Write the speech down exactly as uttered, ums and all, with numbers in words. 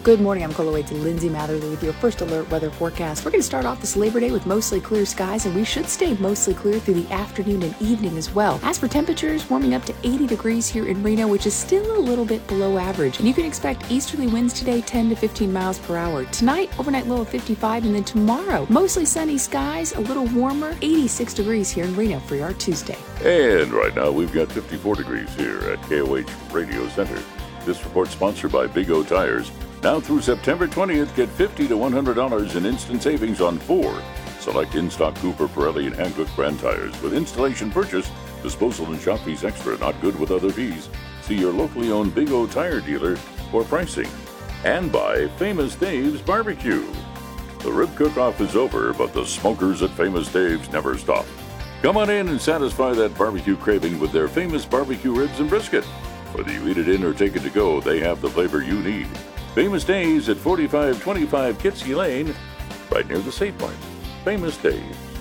Good morning, I'm Cola Waits and Lindsay Matherly with your first alert weather forecast. We're going to start off this Labor Day with mostly clear skies, and we should stay mostly clear through the afternoon and evening as well. As for temperatures, warming up to eighty degrees here in Reno, which is still a little bit below average. And you can expect easterly winds today, ten to fifteen miles per hour. Tonight, overnight low of fifty-five, and then tomorrow, mostly sunny skies, a little warmer, eighty-six degrees here in Reno for our Tuesday. And right now, we've got fifty-four degrees here at K O H Radio Center. This report sponsored by Big O Tires. Now through September twentieth, get fifty to one hundred dollars in instant savings on four select in-stock Cooper, Pirelli, and Hankook brand tires. With installation purchase, disposal and shop fees extra, not good with other fees. See your locally owned Big O Tire dealer for pricing. And by Famous Dave's Barbecue. The rib cook-off is over, but the smokers at Famous Dave's never stop. Come on in and satisfy that barbecue craving with their famous barbecue ribs and brisket. Whether you eat it in or take it to go, they have the flavor you need. Famous Days at forty-five twenty-five Kitsky Lane, right near the State Mart. Famous Days.